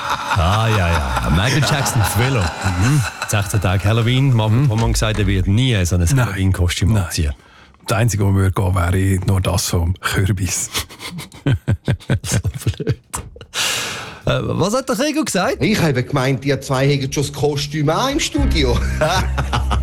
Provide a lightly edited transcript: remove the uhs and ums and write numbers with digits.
Ja. Michael Jackson, Thriller. 16 Tage Halloween. Marco Pomann gesagt, er wird nie so ein Halloween-Kostüm anziehen. Das Einzige, was mir gehen wäre nur das vom Kürbis. So blöd. Was hat der Gregor gesagt? Ich habe gemeint, ihr zwei hätten schon das Kostüm auch im Studio.